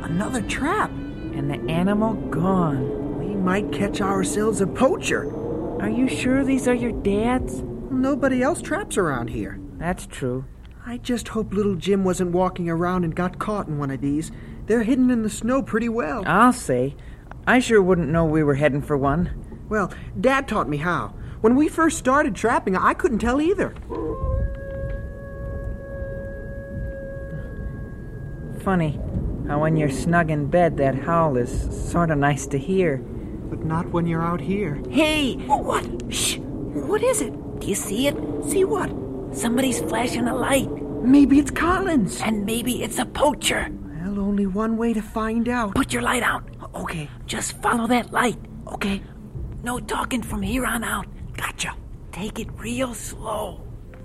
Another trap. And the animal gone. We might catch ourselves a poacher. Are you sure these are your dad's? Nobody else traps around here. That's true. I just hope little Jim wasn't walking around and got caught in one of these. They're hidden in the snow pretty well. I'll say. I sure wouldn't know we were heading for one. Well, Dad taught me how. When we first started trapping, I couldn't tell either. Funny how when you're snug in bed, that howl is sort of nice to hear. But not when you're out here. Hey! What? Shh! What is it? Do you see it? See what? Somebody's flashing a light. Maybe it's Collins. And maybe it's a poacher. Well, only one way to find out. Put your light out. Okay. Just follow that light. Okay. No talking from here on out. Gotcha. Take it real slow.